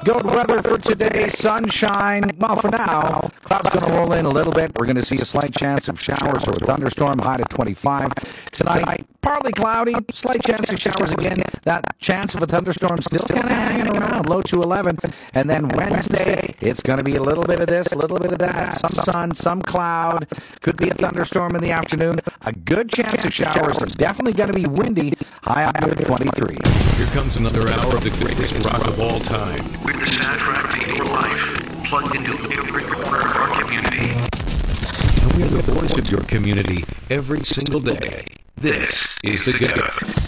good weather for today. Sunshine. Well, for now, clouds going to roll in a little bit. We're going to see a slight chance of showers or a thunderstorm, high to 25. Tonight, partly cloudy, slight chance of showers again. That chance of a thunderstorm still kind of hanging around, low to 11. And then Wednesday, it's going to be a little bit of this, a little bit of that. Some sun, some cloud. Could be a thunderstorm in the afternoon. A good chance of showers. It's definitely going to be windy. High up to 23. Here comes another hour of the greatest rock of all time. We're the soundtrack to your life, plugged into every corner of our community. And we're the voice of your community every single day. This is The Get Up.